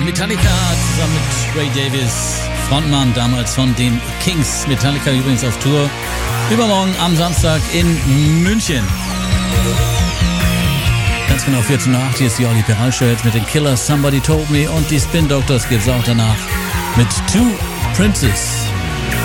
Metallica zusammen mit Ray Davies, Frontmann damals von den Kings. Metallica übrigens auf Tour. Übermorgen am Samstag in München. Ganz genau 14:08 hier ist die Olli Peralshow jetzt mit den Killers, Somebody Told Me, und die Spin Doctors geht's auch danach mit Two Princes.